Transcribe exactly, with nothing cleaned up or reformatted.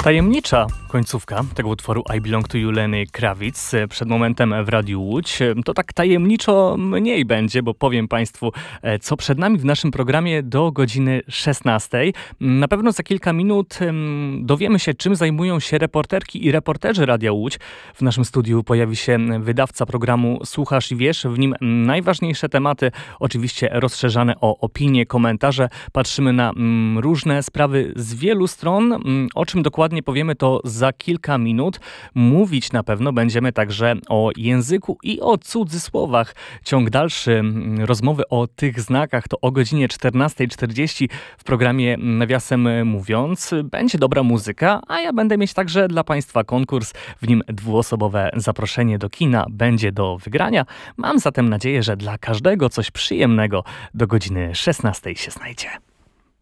Tajemnicza końcówka tego utworu I Belong to You Lenny Kravitz przed momentem w Radiu Łódź. To tak tajemniczo mniej będzie, bo powiem Państwu, co przed nami w naszym programie do godziny szesnastej. Na pewno za kilka minut dowiemy się, czym zajmują się reporterki i reporterzy Radia Łódź. W naszym studiu pojawi się wydawca programu Słuchasz i Wiesz. W nim najważniejsze tematy, oczywiście rozszerzane o opinie, komentarze. Patrzymy na różne sprawy z wielu stron. O czym dokładnie powiemy, to za kilka minut. Mówić na pewno będziemy także o języku i o cudzysłowach. Ciąg dalszy rozmowy o tych znakach to o godzinie czternastej czterdzieści w programie Nawiasem Mówiąc. Będzie dobra muzyka, a ja będę mieć także dla Państwa konkurs. W nim dwuosobowe zaproszenie do kina będzie do wygrania. Mam zatem nadzieję, że dla każdego coś przyjemnego do godziny szesnastej się znajdzie.